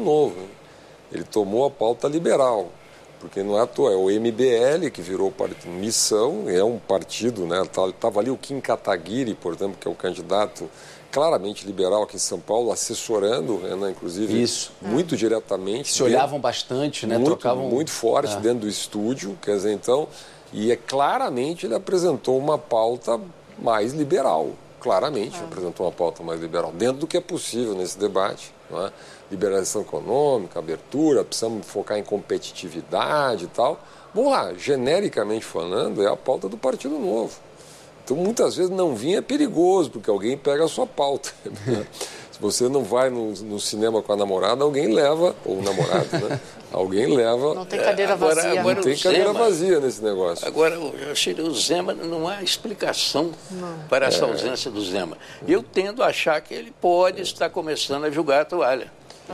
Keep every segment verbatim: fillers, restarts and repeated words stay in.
Novo, hein? Ele tomou a pauta liberal, porque não é à toa, é o M B L que virou partido, Missão, é um partido, né? Estava ali o Kim Kataguiri, por exemplo, que é o candidato claramente liberal aqui em São Paulo, assessorando o Renan, inclusive, Isso. muito é. diretamente. Se olhavam bastante, né? Muito, Trocavam... muito forte é. dentro do estúdio, quer dizer, então, e é claramente ele apresentou uma pauta mais liberal, claramente é. apresentou uma pauta mais liberal, dentro do que é possível nesse debate, não é? Liberalização econômica, abertura, precisamos focar em competitividade e tal. Vamos lá, genericamente falando, é a pauta do Partido Novo. Então, muitas vezes, não vir é perigoso, porque alguém pega a sua pauta. Se você não vai no, no cinema com a namorada, alguém leva, ou o namorado, né? Alguém leva... Não tem cadeira agora, vazia. Agora não tem cadeira Zema, vazia nesse negócio. Agora, eu achei que o Zema, não há explicação não. para essa é. ausência do Zema. Eu tendo a achar que ele pode é. estar começando a jogar a toalha.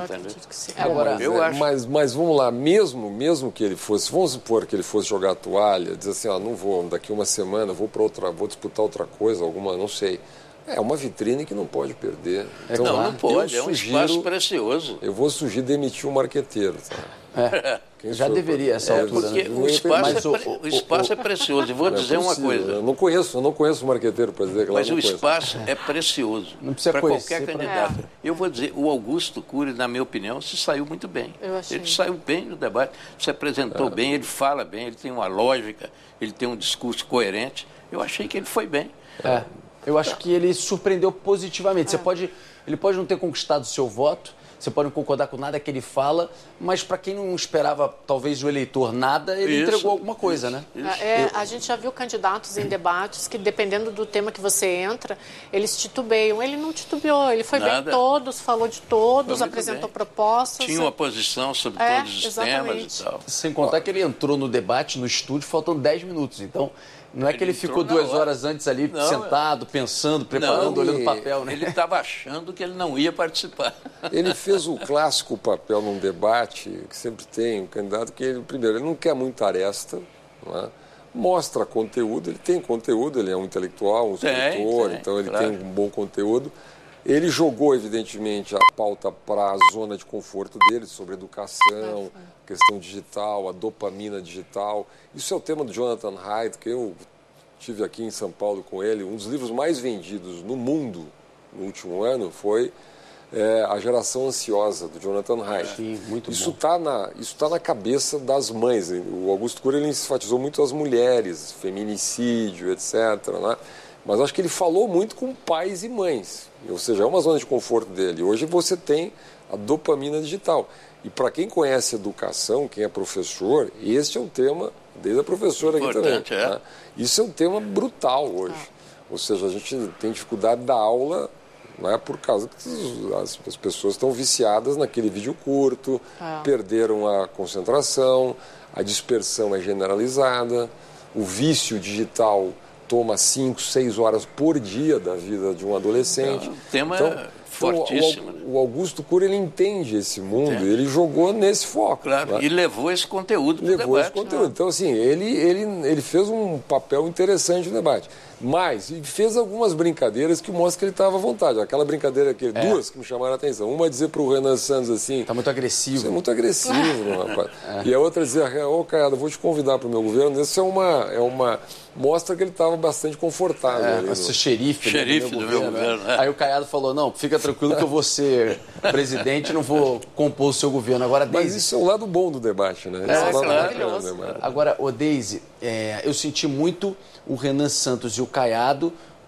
Agora, eu é, acho. Mas, mas vamos lá, mesmo, mesmo que ele fosse, vamos supor que ele fosse jogar a toalha, dizer assim, ó, não vou, daqui uma semana vou para outra, vou disputar outra coisa, alguma, não sei. É uma vitrine que não pode perder. Então, não, não pode, é um sugiro, espaço precioso. Eu vou sugerir demitir o marqueteiro. Tá? É. Já deveria essa é, altura. Porque né? o espaço, mas é, o, o espaço o, o, é precioso. E vou é dizer possível. uma coisa. Eu não conheço, eu não conheço o marqueteiro para dizer que mas lá não o conheço. espaço é precioso para qualquer candidato. Pra... Eu vou dizer, o Augusto Cury, na minha opinião, se saiu muito bem. Ele saiu bem no debate, se apresentou é. bem, ele fala bem, ele tem uma lógica, ele tem um discurso coerente. Eu achei que ele foi bem. É. Eu acho que ele surpreendeu positivamente. Você pode, ele pode não ter conquistado o seu voto, você pode não concordar com nada que ele fala, mas para quem não esperava, talvez, o eleitor nada, ele isso, entregou alguma coisa, isso, né? Isso. É, a gente já viu candidatos em debates que, dependendo do tema que você entra, eles titubeiam. Ele não titubeou, ele foi nada. bem todos, falou de todos, apresentou bem. propostas. Tinha uma posição sobre é, todos os exatamente. temas e tal. Sem contar que ele entrou no debate, no estúdio, faltando dez minutos. Então, não é ele que ele ficou duas hora. horas antes ali, não, sentado, pensando, preparando, não, olhando o papel, né? Ele estava achando que ele não ia participar. Ele fez o clássico papel num debate, que sempre tem um candidato, que ele, primeiro, ele não quer muita aresta, não é? Mostra conteúdo, ele tem conteúdo, ele é um intelectual, um escritor, tem, então ele claro. tem um bom conteúdo. Ele jogou, evidentemente, a pauta para a zona de conforto dele, sobre educação, questão digital, a dopamina digital. Isso é o tema do Jonathan Haidt, que eu tive aqui em São Paulo com ele. Um dos livros mais vendidos no mundo no último ano foi é, A Geração Ansiosa, do Jonathan Haidt. Sim, muito isso bom. Tá na, isso está na cabeça das mães. O Augusto Cury ele enfatizou muito as mulheres, feminicídio, etcétera, né? Mas acho que ele falou muito com pais e mães, ou seja, é uma zona de conforto dele. Hoje você tem a dopamina digital. E para quem conhece educação, quem é professor, este é um tema, desde a professora aqui também. É. Né? Isso é um tema brutal hoje. Ah. Ou seja, a gente tem dificuldade da aula, não é por causa que as, as pessoas estão viciadas naquele vídeo curto, ah. perderam a concentração, a dispersão é generalizada, o vício digital toma cinco, seis horas por dia da vida de um adolescente. O tema então, é fortíssimo. Então, o, o Augusto Cury, ele entende esse mundo, ele jogou nesse foco. Claro, né? E levou esse conteúdo para o debate. Levou esse conteúdo. Né? Então, assim, ele, ele, ele fez um papel interessante no debate. Mas ele fez algumas brincadeiras que mostram que ele estava à vontade. Aquela brincadeira, que, é. duas que me chamaram a atenção. Uma é dizer para o Renan Santos assim... Está muito agressivo. Você é muito agressivo, meu rapaz. É. E a outra é dizer, ô, oh, Caiado, vou te convidar para o meu governo. Isso é uma... É uma mostra que ele estava bastante confortável. É, ali no... ser xerife, xerife do meu do governo. Meu governo é. Aí o Caiado falou, não, fica tranquilo que eu vou ser presidente e não vou compor o seu governo. Agora, Deise... Mas isso é o lado bom do debate, né? É, isso é o lado maravilhoso. bacana, né? Agora, ô Deise, é, eu senti muito o Renan Santos e o Caiado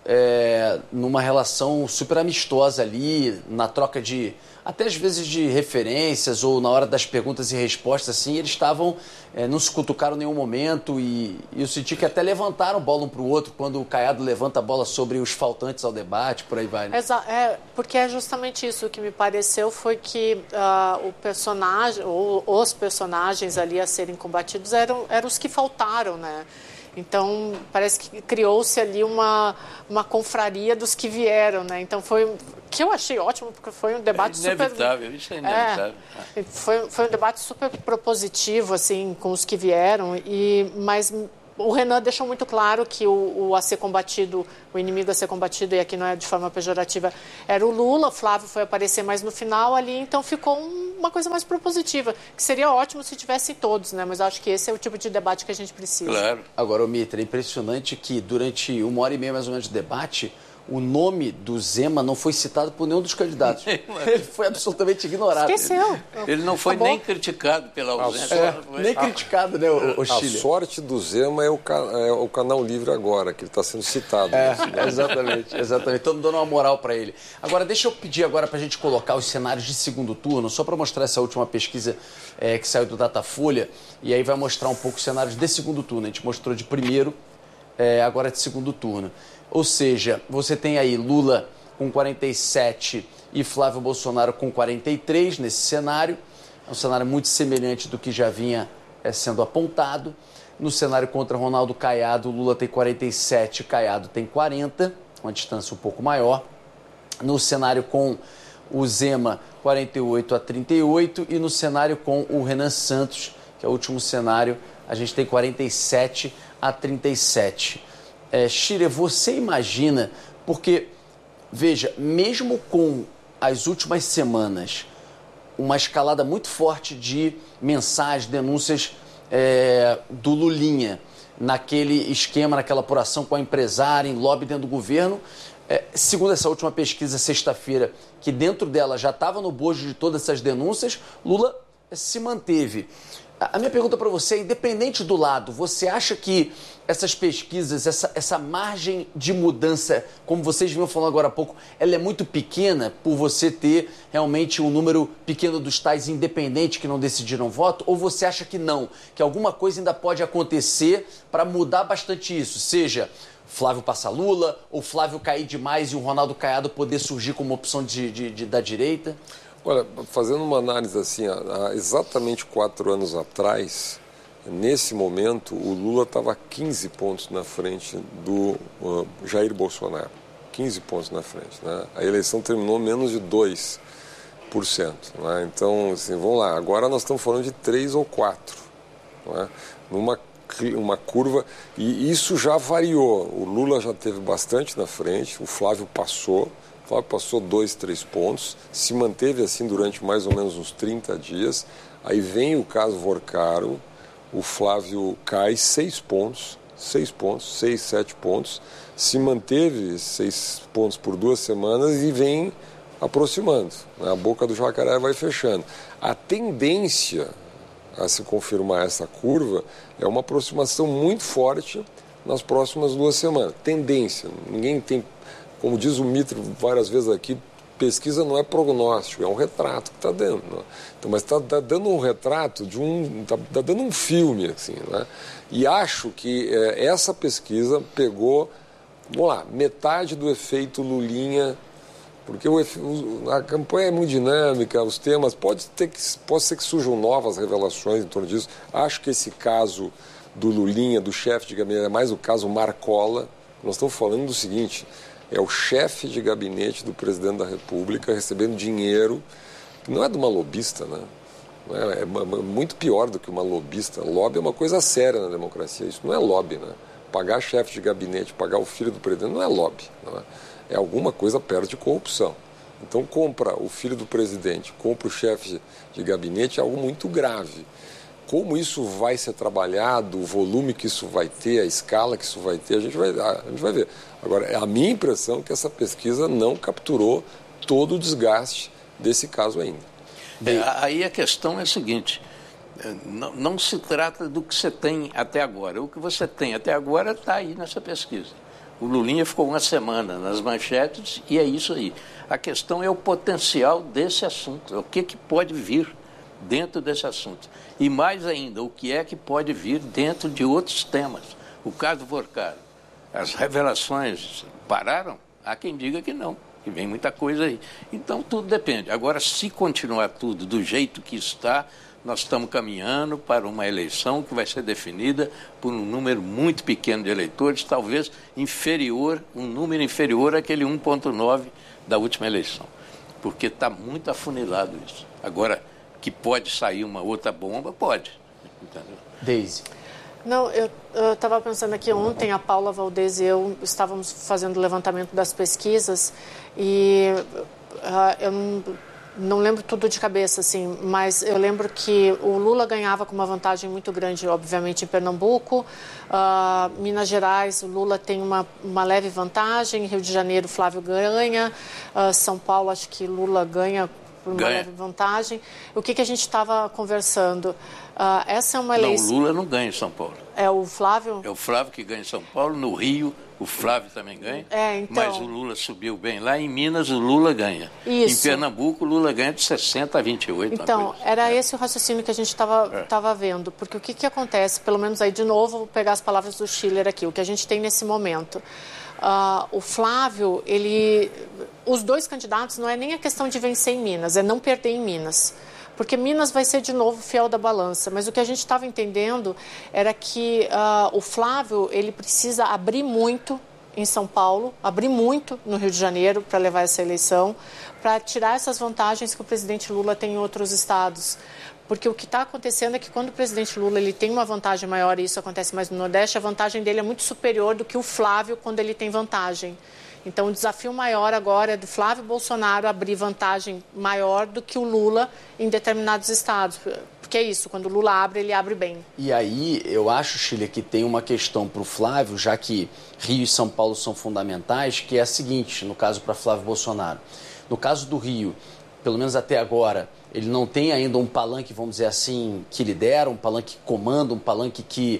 é, numa relação super amistosa ali, na troca de, até às vezes de referências ou na hora das perguntas e respostas, assim, eles estavam, é, não se cutucaram em nenhum momento e, e eu senti que até levantaram bola um para o outro quando o Caiado levanta a bola sobre os faltantes ao debate, por aí vai, né? Exa- é, porque é justamente isso, o que me pareceu foi que uh, o personagem, ou os personagens ali a serem combatidos eram, eram os que faltaram, né? Então, parece que criou-se ali uma, uma confraria dos que vieram, né? Então, foi que eu achei ótimo, porque foi um debate é inevitável, super... isso é inevitável. É, foi, foi um debate super propositivo, assim, com os que vieram, e, mas o Renan deixou muito claro que o, o a ser combatido, o inimigo a ser combatido, e aqui não é de forma pejorativa, era o Lula. O Flávio foi aparecer mais no final ali, então ficou um... uma coisa mais propositiva, que seria ótimo se tivessem todos, né? Mas eu acho que esse é o tipo de debate que a gente precisa. Claro. Agora, Mitra, é impressionante que durante uma hora e meia mais ou menos de debate, o nome do Zema não foi citado por nenhum dos candidatos. Ele foi absolutamente ignorado. Esqueceu. Ele não foi Acabou. nem criticado pela ausência. É, nem criticado, né, o, o Chile. A sorte do Zema é o, é o Canal Livre agora, que ele está sendo citado. É, exatamente, exatamente. Estamos dando uma moral para ele. Agora, deixa eu pedir agora para a gente colocar os cenários de segundo turno, só para mostrar essa última pesquisa é, que saiu do Datafolha, e aí vai mostrar um pouco os cenários de segundo turno. A gente mostrou de primeiro, é, agora de segundo turno. Ou seja, você tem aí Lula com quarenta e sete e Flávio Bolsonaro com quarenta e três nesse cenário. É um cenário muito semelhante do que já vinha é, sendo apontado. No cenário contra Ronaldo Caiado, Lula tem quarenta e sete, Caiado tem quarenta, uma distância um pouco maior. No cenário com o Zema, quarenta e oito a trinta e oito. E no cenário com o Renan Santos, que é o último cenário, a gente tem quarenta e sete a trinta e sete. É, Chile, você imagina, porque, veja, mesmo com as últimas semanas, uma escalada muito forte de mensagens, denúncias é, do Lulinha, naquele esquema, naquela apuração com a empresária, em lobby dentro do governo, é, segundo essa última pesquisa, sexta-feira, que dentro dela já estava no bojo de todas essas denúncias, Lula se manteve. A minha pergunta para você é, independente do lado, você acha que essas pesquisas, essa, essa margem de mudança, como vocês vinham falando agora há pouco, ela é muito pequena por você ter realmente um número pequeno dos tais independentes que não decidiram voto? Ou você acha que não, que alguma coisa ainda pode acontecer para mudar bastante isso? Seja Flávio passa Lula, ou Flávio cair demais e o Ronaldo Caiado poder surgir como opção de, de, de, da direita? Olha, fazendo uma análise assim, há exatamente quatro anos atrás, nesse momento, o Lula estava quinze pontos na frente do uh, Jair Bolsonaro. quinze pontos na frente, né? A eleição terminou menos de dois por cento. Né? Então, assim, vamos lá, agora nós estamos falando de três ou quatro. Né? Numa uma curva, e isso já variou. O Lula já teve bastante na frente, o Flávio passou. O Flávio passou dois, três pontos, se manteve assim durante mais ou menos uns trinta dias. Aí vem o caso Vorcaro, o Flávio cai seis pontos, seis pontos, seis, sete pontos, se manteve seis pontos por duas semanas e vem aproximando. A boca do jacaré vai fechando. A tendência a se confirmar essa curva é uma aproximação muito forte nas próximas duas semanas. Tendência, ninguém tem... Como diz o Mitra várias vezes aqui, pesquisa não é prognóstico, é um retrato que está dando. Né? Então, mas está tá dando um retrato de um... Está tá dando um filme, assim, né? E acho que é, essa pesquisa pegou, vamos lá, metade do efeito Lulinha, porque o, a campanha é muito dinâmica, os temas, pode, ter que, pode ser que surjam novas revelações em torno disso. Acho que esse caso do Lulinha, do chefe de gabinete, é mais o caso Marcola. Nós estamos falando do seguinte... É o chefe de gabinete do presidente da República recebendo dinheiro, que não é de uma lobista, né? É, é muito pior do que uma lobista. Lobby é uma coisa séria na democracia, isso não é lobby, né? Pagar chefe de gabinete, pagar o filho do presidente não é lobby, não é? É alguma coisa perto de corrupção. Então compra o filho do presidente, compra o chefe de gabinete, é algo muito grave. Como isso vai ser trabalhado, o volume que isso vai ter, a escala que isso vai ter, a gente vai, a gente vai ver. Agora, a minha impressão é que essa pesquisa não capturou todo o desgaste desse caso ainda. É, aí a questão é a seguinte, não, não se trata do que você tem até agora. O que você tem até agora está aí nessa pesquisa. O Lulinha ficou uma semana nas manchetes e é isso aí. A questão é o potencial desse assunto, o que, que pode vir dentro desse assunto. E mais ainda, o que é que pode vir dentro de outros temas. O caso Vorcaro, as revelações pararam? Há quem diga que não, que vem muita coisa aí. Então, tudo depende. Agora, se continuar tudo do jeito que está, nós estamos caminhando para uma eleição que vai ser definida por um número muito pequeno de eleitores, talvez inferior, um número inferior àquele um vírgula nove da última eleição. Porque está muito afunilado isso. Agora... que pode sair uma outra bomba, pode. Entendeu? Deise. Não, eu estava pensando aqui ontem, a Paula Valdez e eu estávamos fazendo o levantamento das pesquisas e uh, eu não, não lembro tudo de cabeça, assim, mas eu lembro que o Lula ganhava com uma vantagem muito grande, obviamente, em Pernambuco. Uh, Minas Gerais, o Lula tem uma, uma leve vantagem. Rio de Janeiro, Flávio ganha. Uh, São Paulo, acho que Lula ganha por uma ganha. leve vantagem. O que, que a gente estava conversando? Uh, essa é uma eleição... Não, o Lula não ganha em São Paulo. É o Flávio? É o Flávio que ganha em São Paulo. No Rio, o Flávio também ganha. É, então... Mas o Lula subiu bem. Lá em Minas, o Lula ganha. Isso. Em Pernambuco, o Lula ganha de sessenta a vinte e oito. Então, era é. esse o raciocínio que a gente estava é. vendo. Porque o que, que acontece? Pelo menos aí, de novo, vou pegar as palavras do Schiller aqui. O que a gente tem nesse momento. Uh, o Flávio, ele... Os dois candidatos não é nem a questão de vencer em Minas, é não perder em Minas. Porque Minas vai ser de novo fiel da balança. Mas o que a gente estava entendendo era que uh, o Flávio, ele precisa abrir muito em São Paulo, abrir muito no Rio de Janeiro para levar essa eleição, para tirar essas vantagens que o presidente Lula tem em outros estados. Porque o que está acontecendo é que quando o presidente Lula ele tem uma vantagem maior, e isso acontece mais no Nordeste, a vantagem dele é muito superior do que o Flávio quando ele tem vantagem. Então, o desafio maior agora é do Flávio Bolsonaro abrir vantagem maior do que o Lula em determinados estados. Porque é isso, quando o Lula abre, ele abre bem. E aí, eu acho, Schiller, que tem uma questão para o Flávio, já que Rio e São Paulo são fundamentais, que é a seguinte, no caso para Flávio Bolsonaro. No caso do Rio, pelo menos até agora, ele não tem ainda um palanque, vamos dizer assim, que lidera, um palanque que comanda, um palanque que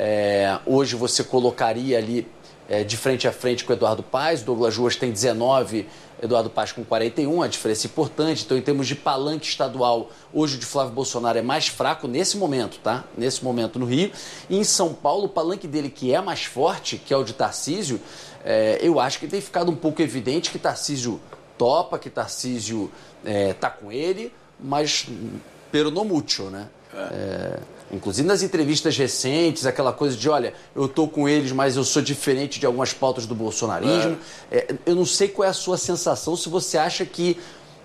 é, hoje você colocaria ali é, de frente a frente com o Eduardo Paes. Douglas Ruas tem dezenove, Eduardo Paes com quarenta e um, a diferença é importante. Então, em termos de palanque estadual, hoje o de Flávio Bolsonaro é mais fraco nesse momento, tá? Nesse momento no Rio. E em São Paulo, o palanque dele, que é mais forte, que é o de Tarcísio, é, eu acho que tem ficado um pouco evidente que Tarcísio topa, que Tarcísio está é, com ele, mas pero no mucho, né? É, inclusive nas entrevistas recentes, aquela coisa de, olha, eu estou com eles, mas eu sou diferente de algumas pautas do bolsonarismo. É. É, eu não sei qual é a sua sensação, se você acha que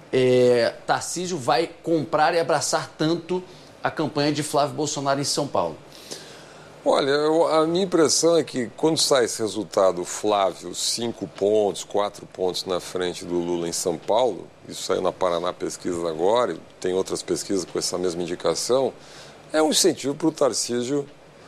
é, Tarcísio vai comprar e abraçar tanto a campanha de Flávio Bolsonaro em São Paulo. Olha, eu, a minha impressão é que quando sai esse resultado, Flávio, cinco pontos, quatro pontos na frente do Lula em São Paulo, isso saiu na Paraná Pesquisas agora, e tem outras pesquisas com essa mesma indicação, é um incentivo para o Tarcísio,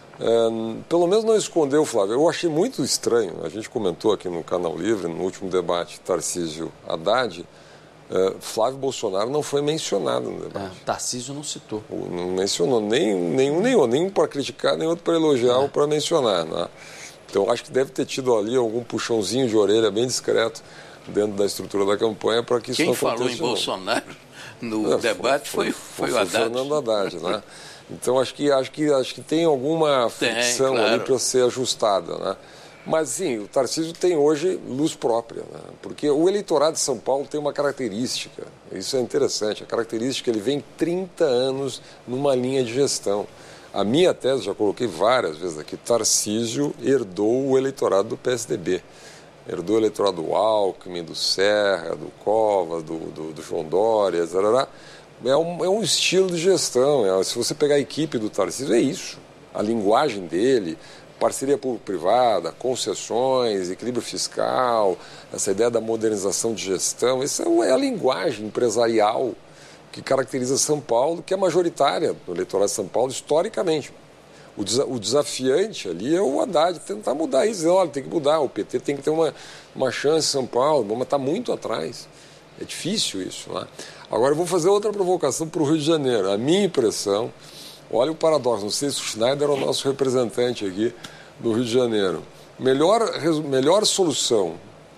é, pelo menos não esconder o Flávio. Eu achei muito estranho, a gente comentou aqui no Canal Livre, no último debate Tarcísio-Haddad, Uh, Flávio Bolsonaro não foi mencionado no debate. É, Tarcísio não citou. Não mencionou nem, nenhum, nenhum, nenhum para criticar, nem outro para elogiar é. ou para mencionar. Né? Então, acho que deve ter tido ali algum puxãozinho de orelha bem discreto dentro da estrutura da campanha para que isso Quem não aconteça. Quem falou em Bolsonaro no é, debate foi, foi, foi, foi o Haddad. Fernando Haddad, né? Então, acho que, acho que, acho que tem alguma fricção claro. ali para ser ajustada, né? Mas, sim, o Tarcísio tem hoje luz própria, né? Porque o eleitorado de São Paulo tem uma característica, isso é interessante, a característica é que ele vem trinta anos numa linha de gestão. A minha tese, já coloquei várias vezes aqui, Tarcísio herdou o eleitorado do P S D B. Herdou o eleitorado do Alckmin, do Serra, do Covas, do, do, do João Dória, etcétera. É um, é um estilo de gestão. É, se você pegar a equipe do Tarcísio, é isso. A linguagem dele... Parceria público-privada, concessões, equilíbrio fiscal, essa ideia da modernização de gestão, essa é a linguagem empresarial que caracteriza São Paulo, que é majoritária no eleitorado de São Paulo historicamente. O, desa- o desafiante ali é o Haddad tentar mudar isso, dizer, olha, tem que mudar, o P T tem que ter uma, uma chance em São Paulo, mas está muito atrás. É difícil isso, né? Agora eu vou fazer outra provocação para o Rio de Janeiro. A minha impressão... Olha o paradoxo, não sei se o Schneider é o nosso representante aqui do Rio de Janeiro. Melhor, melhor solução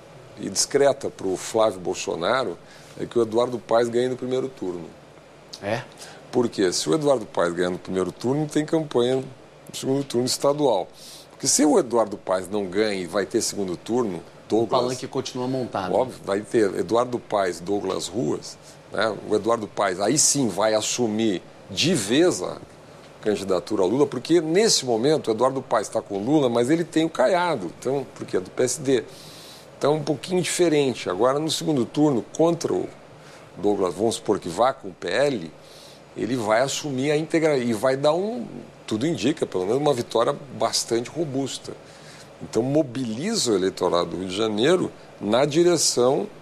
e discreta para o Flávio Bolsonaro é que o Eduardo Paes ganhe no primeiro turno. É? Por quê? Se o Eduardo Paes ganhar no primeiro turno, tem campanha no segundo turno estadual. Porque se o Eduardo Paes não ganha e vai ter segundo turno, Douglas... O palanque continua montado. Óbvio, vai ter Eduardo Paes, Douglas Ruas, né? O Eduardo Paes aí sim vai assumir de vez a candidatura ao Lula, porque nesse momento o Eduardo Paes está com o Lula, mas ele tem o Caiado, então, porque é do P S D. Então é um pouquinho diferente. Agora, no segundo turno, contra o Douglas, vamos supor que vá com o P L, ele vai assumir a integralidade e vai dar um, tudo indica, pelo menos uma vitória bastante robusta. Então mobiliza o eleitorado do Rio de Janeiro na direção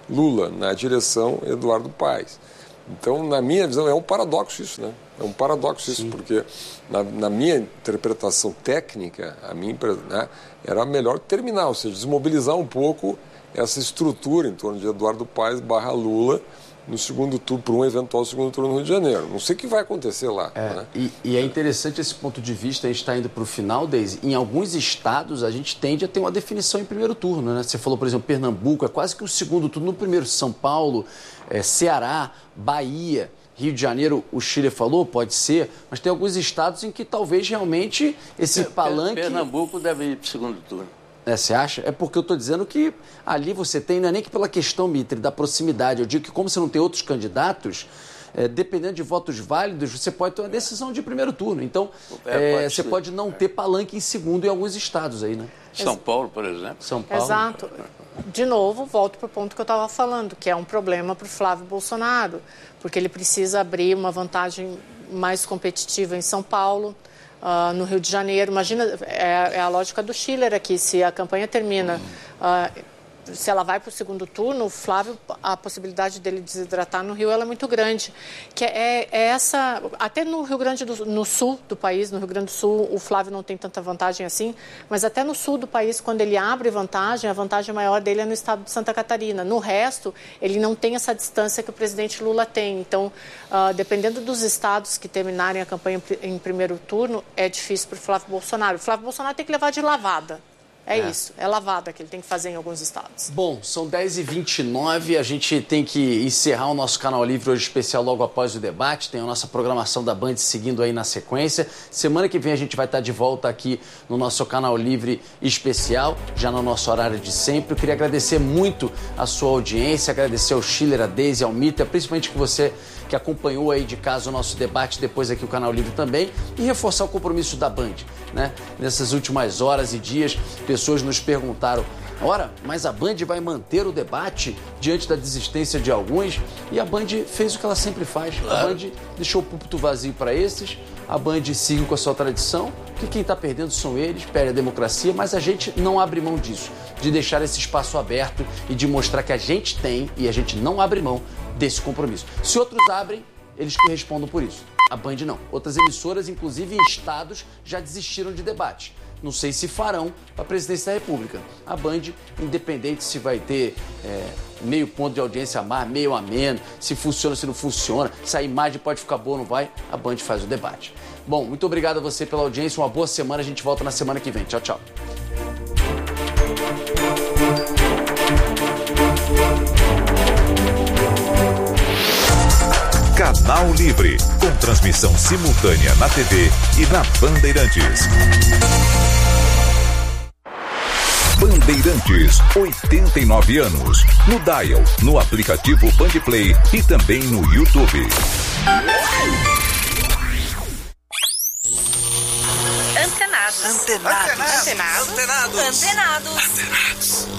Lula, na direção Eduardo Paes. Então, na minha visão, é um paradoxo isso, né? É um paradoxo isso, Sim. porque na, na minha interpretação técnica, a minha, né, era melhor terminar, ou seja, desmobilizar um pouco essa estrutura em torno de Eduardo Paes barra Lula no segundo turno, por um eventual segundo turno no Rio de Janeiro. Não sei o que vai acontecer lá. É, né? e, e é interessante esse ponto de vista, a gente está indo para o final, Deise. Em alguns estados, a gente tende a ter uma definição em primeiro turno, né? Você falou, por exemplo, Pernambuco, é quase que o segundo turno no primeiro. São Paulo, é, Ceará, Bahia, Rio de Janeiro, o Chile falou, pode ser, mas tem alguns estados em que talvez realmente esse palanque... Pernambuco deve ir para o segundo turno. É, você acha? É porque eu estou dizendo que ali você tem, não é nem que pela questão, Mitre, da proximidade. Eu digo que como você não tem outros candidatos, é, dependendo de votos válidos, você pode ter uma decisão de primeiro turno. Então, é, pode você ser. pode não ter palanque em segundo em alguns estados aí, né? São Paulo, por exemplo. São Paulo. Exato. De novo, volto para o ponto que eu estava falando, que é um problema para o Flávio Bolsonaro, porque ele precisa abrir uma vantagem mais competitiva em São Paulo. Uh, no Rio de Janeiro, imagina, é, é a lógica do Schiller aqui, se a campanha termina, uh, se ela vai para o segundo turno, o Flávio, a possibilidade dele desidratar no Rio ela é muito grande, que é, é essa, até no Rio Grande do no sul do país, no Rio Grande do Sul o Flávio não tem tanta vantagem assim, mas até no sul do país, quando ele abre vantagem, a vantagem maior dele é no estado de Santa Catarina. No resto, ele não tem essa distância que o presidente Lula tem. Então, uh, dependendo dos estados que terminarem a campanha em primeiro turno, é difícil para o Flávio Bolsonaro. O Flávio Bolsonaro tem que levar de lavada. É, é isso, é lavada que ele tem que fazer em alguns estados. Bom, são dez e vinte e nove, a gente tem que encerrar o nosso Canal Livre hoje especial logo após o debate. Tem a nossa programação da Band seguindo aí na sequência. Semana que vem a gente vai estar de volta aqui no nosso Canal Livre especial, já no nosso horário de sempre. Eu queria agradecer muito a sua audiência, agradecer ao Schiller, a Deise, ao Mita, principalmente que você que acompanhou aí de casa o nosso debate, depois aqui o Canal Livre também, e reforçar o compromisso da Band, né? Nessas últimas horas e dias, pessoas nos perguntaram, ora, mas a Band vai manter o debate diante da desistência de alguns? E a Band fez o que ela sempre faz. A Band deixou o púlpito vazio para esses, a Band siga com a sua tradição, que quem está perdendo são eles, perde a democracia, mas a gente não abre mão disso, de deixar esse espaço aberto e de mostrar que a gente tem e a gente não abre mão desse compromisso. Se outros abrem, eles que respondam por isso. A Band não. Outras emissoras, inclusive em estados, já desistiram de debate. Não sei se farão para a presidência da República. A Band, independente se vai ter é, meio ponto de audiência a mais, meio a menos, se funciona, se não funciona, se a imagem pode ficar boa ou não vai, a Band faz o debate. Bom, muito obrigado a você pela audiência, uma boa semana, a gente volta na semana que vem. Tchau, tchau. Canal Livre, com transmissão simultânea na T V e na Bandeirantes. Bandeirantes, oitenta e nove anos. No Dial, no aplicativo Bandplay e também no YouTube. Antenados. Antenados. Antenados. Antenados. Antenados. Antenados.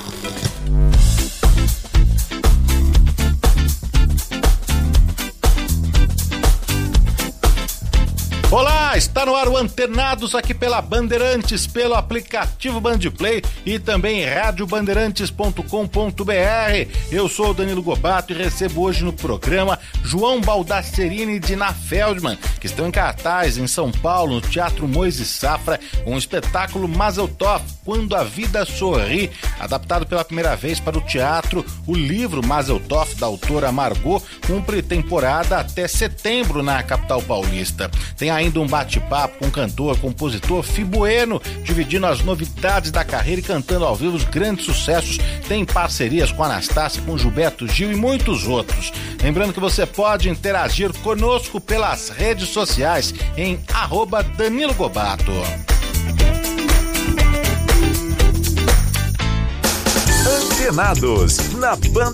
Olá, está no ar o Antenados aqui pela Bandeirantes, pelo aplicativo Bandplay e também rádio bandeirantes ponto com ponto b r. Eu sou o Danilo Gobato e recebo hoje no programa João Baldasserini e Dina Feldman, que estão em cartaz em São Paulo, no Teatro Moisés Safra, com o espetáculo Mazel Tov, Quando a Vida Sorri, adaptado pela primeira vez para o teatro. O livro Mazel Tov, da autora Margot, cumpre temporada até setembro na capital paulista. Tem ainda um bate-papo com o cantor, compositor Fi Bueno, dividindo as novidades da carreira e cantando ao vivo os grandes sucessos. Tem parcerias com Anastácia, com Gilberto Gil e muitos outros. Lembrando que você pode interagir conosco pelas redes sociais em arroba Danilo Gobato. Antenados, na Band.